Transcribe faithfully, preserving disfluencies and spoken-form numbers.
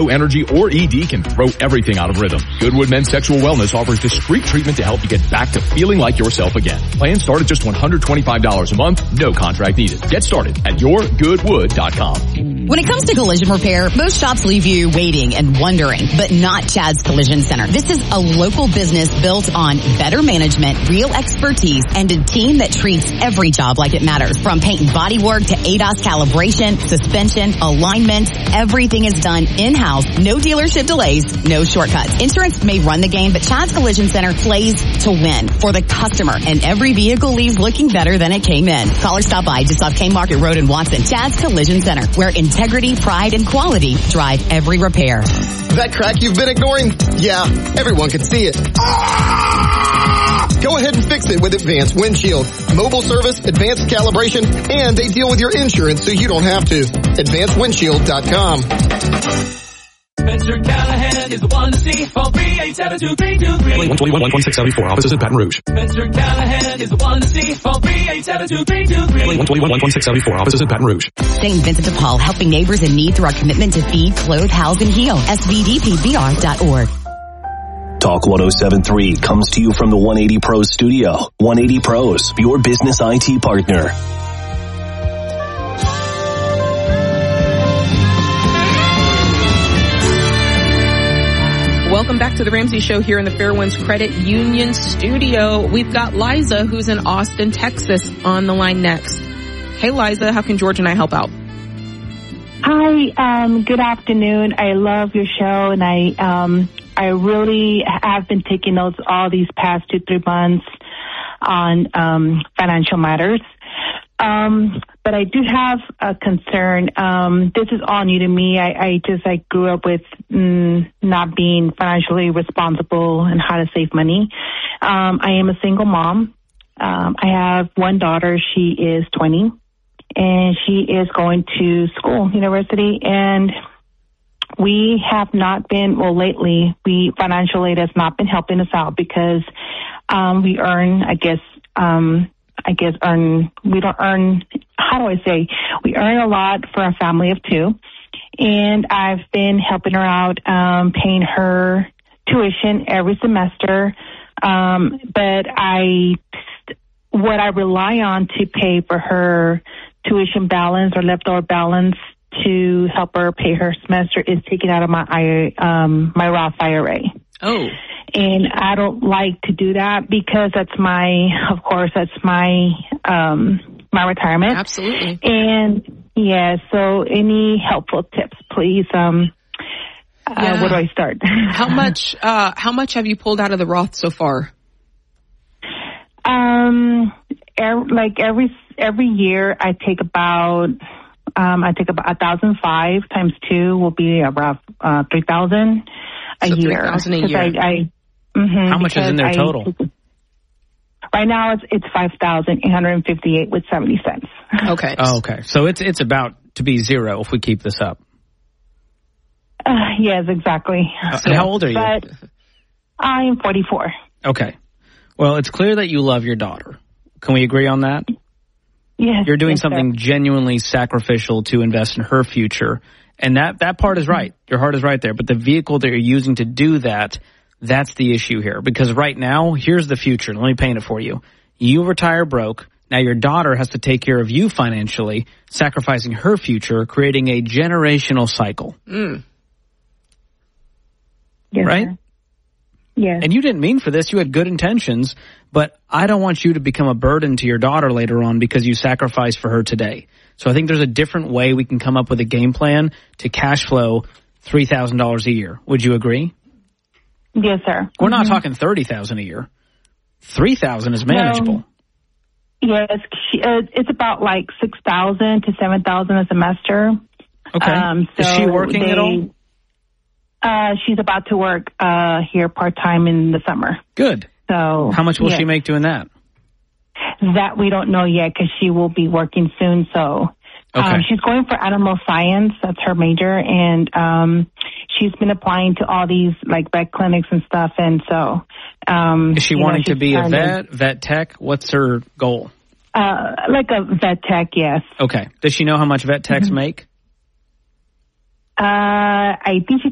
Energy or E D can throw everything out of rhythm. Goodwood Men's Sexual Wellness offers discreet treatment to help you get back to feeling like yourself again. Plans start at just one hundred twenty-five dollars a month, no contract needed. Get started at your goodwood dot com. When it comes to collision repair, most shops leave you waiting and wondering, but not Chad's Collision Center. This is a local business built on better management, real expertise, and a team that treats every job like it matters. From paint and body work to A D A S calibration, suspension, alignment, everything is done in-house. No dealership delays, no shortcuts. Insurance may run the game, but Chad's Collision Center plays to win for the customer, and every vehicle leaves looking better than it came in. Call or stop by just off King Market Road in Watson. Chad's Collision Center, where integrity, pride, and quality drive every repair. That crack you've been ignoring? Yeah, everyone can see it. Ah! Go ahead and fix it with Advanced Windshield. Mobile service, advanced calibration, and they deal with your insurance so you don't have to. advanced windshield dot com. Spencer Callahan is the one to see. Call three eight seven two three two three. one twenty-one, one six seven four. Offices in Baton Rouge. Spencer Callahan is the one to see. Call three eight seven two three two three. one twenty-one, one six seven four. Offices in Baton Rouge. Saint Vincent de Paul, helping neighbors in need through our commitment to feed, clothe, house, and heal. S V D P B R dot org. Talk one oh seven point three comes to you from the one eighty Pros studio. one eighty Pros, your business I T partner. Welcome back to the Ramsey Show here in the Fairwinds Credit Union studio. We've got Liza, who's in Austin, Texas, on the line next. Hey, Liza, how can George and I help out? Hi, um, good afternoon. I love your show, and I um, I really have been taking notes all these past two, three months on um, financial matters. Um, but I do have a concern. Um, this is all new to me. I, I just, I grew up with mm, not being financially responsible and how to save money. Um, I am a single mom. Um, I have one daughter. She is twenty, and she is going to school, university, and we have not been, well, lately, we, financial aid has not been helping us out because um, we earn, I guess, um, I guess earn, we don't earn, how do I say, we earn a lot for a family of two. And I've been helping her out, um, paying her tuition every semester. Um, but I, what I rely on to pay for her tuition balance or leftover balance to help her pay her semester is taken out of my, um, my Roth I R A. Oh. And I don't like to do that because that's my, of course, that's my, um, my retirement. Absolutely. And yeah, so any helpful tips, please? Um, yeah. uh, where do I start? How much, uh, how much have you pulled out of the Roth so far? Um, er, like every, every year I take about, um, I take about a thousand five times two will be about, uh, three thousand a so year. three thousand a year. I, I Mm-hmm, How much is in there I, total? Right now, it's it's five thousand eight hundred fifty-eight with seventy cents. Okay. Oh, okay. So it's it's about to be zero if we keep this up. Uh, yes, exactly. Uh, and how old are you? But I am forty-four. Okay. Well, it's clear that you love your daughter. Can we agree on that? Yes. You're doing yes, something sir. genuinely sacrificial to invest in her future, and that that part is right. Your heart is right there. But the vehicle that you're using to do that. That's the issue here, because right now, here's the future. Let me paint it for you. You retire broke. Now your daughter has to take care of you financially, sacrificing her future, creating a generational cycle. Mm. Yes, right? Sir. Yes. And you didn't mean for this. You had good intentions, but I don't want you to become a burden to your daughter later on because you sacrificed for her today. So I think there's a different way we can come up with a game plan to cash flow three thousand dollars a year. Would you agree? Yes, sir. We're not mm-hmm. talking thirty thousand dollars a year. three thousand dollars is manageable. No. Yes, she, uh, it's about like six thousand dollars to seven thousand dollars a semester. Okay. Um, so is she working they, at all? Uh, she's about to work uh, here part-time in the summer. Good. So how much will yes. she make doing that? That we don't know yet because she will be working soon, so... Okay. Um, she's going for animal science. That's her major. And um, she's been applying to all these, like, vet clinics and stuff. And so... Um, Is she wanting know, to be a vet, of, vet tech? What's her goal? Uh, like a vet tech, yes. Okay. Does she know how much vet techs mm-hmm. make? Uh, I think she